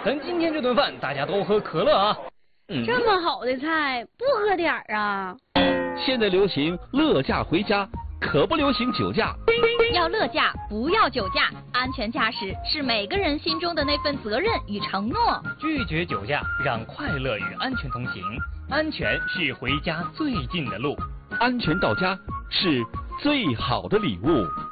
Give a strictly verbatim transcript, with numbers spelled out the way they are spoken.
等今天这顿饭大家都喝可乐啊。 嗯、这么好的菜，不喝点儿啊？ 现在流行乐驾回家，可不流行酒驾。 要乐驾，不要酒驾。安全驾驶是每个人心中的那份责任与承诺。 拒绝酒驾，让快乐与安全同行。安全是回家最近的路， 安全到家是最好的礼物。